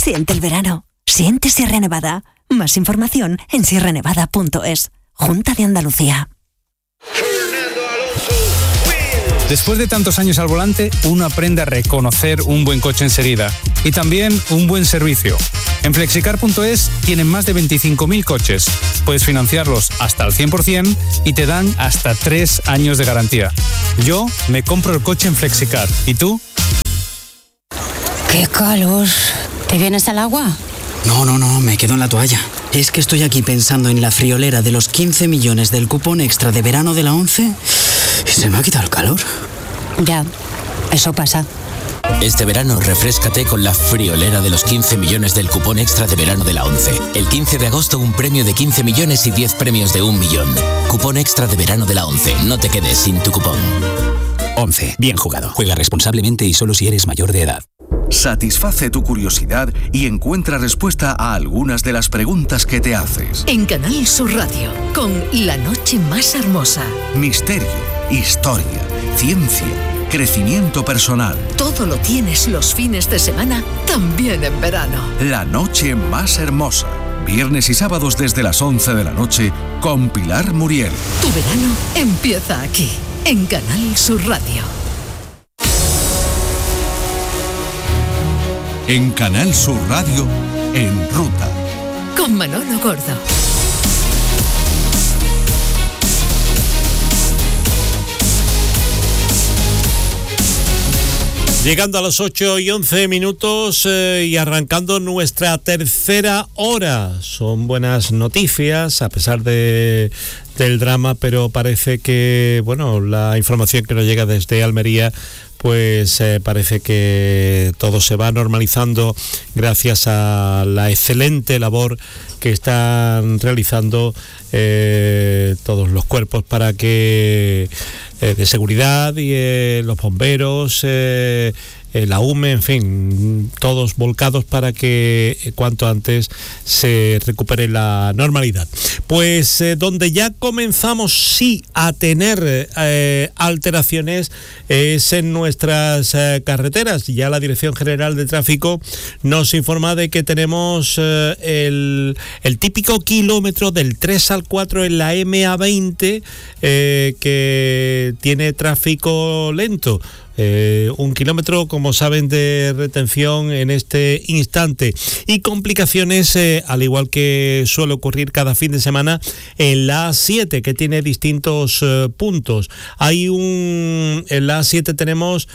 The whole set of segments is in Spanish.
Siente el verano. Siente Sierra Nevada. Más información en sierranevada.es. Junta de Andalucía. Después de tantos años al volante, uno aprende a reconocer un buen coche enseguida y también un buen servicio. En Flexicar.es tienen más de 25.000 coches. Puedes financiarlos hasta al 100% y te dan hasta 3 años de garantía. Yo me compro el coche en Flexicar. ¿Y tú? ¡Qué calor! ¿Te vienes al agua? No, me quedo en la toalla. Es que estoy aquí pensando en la friolera de los 15 millones del cupón extra de verano de la 11 y se me ha quitado el calor. Ya, eso pasa. Este verano refréscate con la friolera de los 15 millones del cupón extra de verano de la 11. El 15 de agosto un premio de 15 millones y 10 premios de 1 millón. Cupón extra de verano de la 11. No te quedes sin tu cupón. 11. Bien jugado. Juega responsablemente y solo si eres mayor de edad. Satisface tu curiosidad y encuentra respuesta a algunas de las preguntas que te haces. En Canal Sur Radio, con La Noche Más Hermosa. Misterio, historia, ciencia, crecimiento personal. Todo lo tienes los fines de semana, también en verano. La Noche Más Hermosa. Viernes y sábados desde las 11 de la noche con Pilar Muriel. Tu verano empieza aquí, en Canal Sur Radio. En Canal Sur Radio, En Ruta. Con Manolo Gordo. Llegando a las 8:11 y arrancando nuestra tercera hora. Son buenas noticias a pesar del drama, pero parece que, bueno, la información que nos llega desde Almería, pues parece que todo se va normalizando gracias a la excelente labor que están realizando todos los cuerpos para que de seguridad y los bomberos, la UME, en fin, todos volcados para que cuanto antes se recupere la normalidad. Pues donde ya comenzamos sí a tener alteraciones es en nuestras carreteras. Ya la Dirección General de Tráfico nos informa de que tenemos el típico kilómetro del 3 al 4 en la MA20 que tiene tráfico lento. 1 kilómetro, como saben, de retención en este instante y complicaciones, al igual que suele ocurrir cada fin de semana en la A7, que tiene distintos puntos. En la A7 tenemos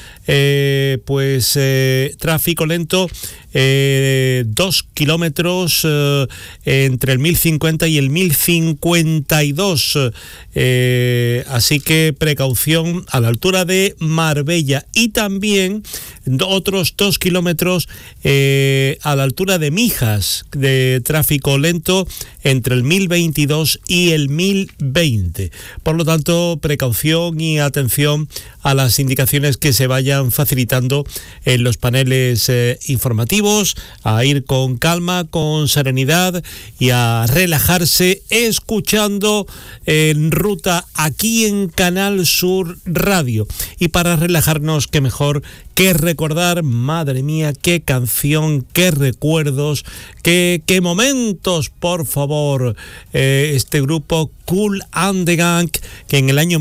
tráfico lento, 2 kilómetros entre el 1050 y el 1052, así que precaución a la altura de Marbella, y también otros 2 kilómetros a la altura de Mijas, de tráfico lento entre el 1022 y el 1020. Por lo tanto, precaución y atención a las indicaciones que se vayan facilitando en los paneles informativos, a ir con calma, con serenidad y a relajarse escuchando En Ruta aquí en Canal Sur Radio. Y para relajarnos, qué mejor que recordar, madre mía, qué canción, qué recuerdos, qué momentos, por favor. Este grupo Kool and the Gang, que en el año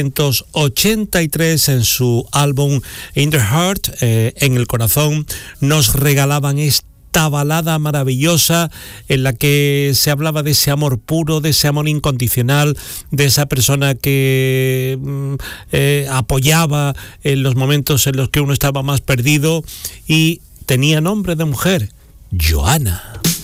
1983 en su álbum In the Heart, en el corazón, nos regalaban esta balada maravillosa en la que se hablaba de ese amor puro, de ese amor incondicional, de esa persona que apoyaba en los momentos en los que uno estaba más perdido y tenía nombre de mujer, Joana.